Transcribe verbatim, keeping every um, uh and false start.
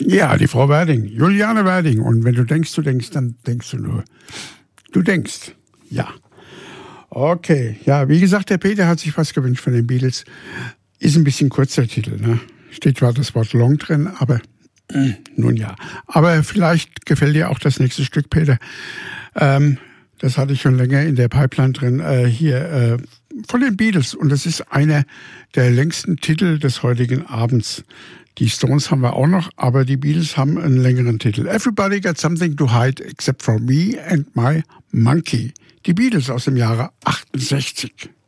Ja, die Frau Werding, Juliane Werding. Und wenn du denkst, du denkst, dann denkst du nur. Du denkst, ja. Okay, ja, wie gesagt, der Peter hat sich was gewünscht von den Beatles. Ist ein bisschen kurzer Titel, ne? Steht zwar das Wort Long drin, aber äh, nun ja. Aber vielleicht gefällt dir auch das nächste Stück, Peter. Ähm, das hatte ich schon länger in der Pipeline drin. Äh, hier äh, von den Beatles. Und das ist einer der längsten Titel des heutigen Abends. Die Stones haben wir auch noch, aber die Beatles haben einen längeren Titel. Everybody got something to hide except for me and my monkey. Die Beatles aus dem Jahre achtundsechzig.